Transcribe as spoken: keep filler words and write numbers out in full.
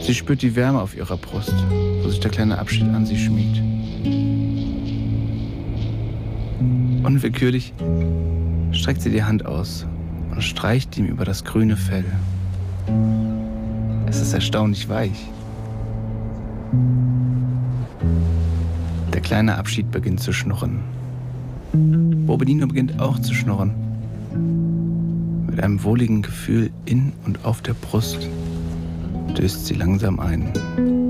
Sie spürt die Wärme auf ihrer Brust, wo sich der kleine Abschied an sie schmiegt. Unwillkürlich streckt sie die Hand aus und streicht ihm über das grüne Fell. Es ist erstaunlich weich. Der kleine Abschied beginnt zu schnurren. Bobbelino beginnt auch zu schnurren. Mit einem wohligen Gefühl in und auf der Brust döst sie langsam ein.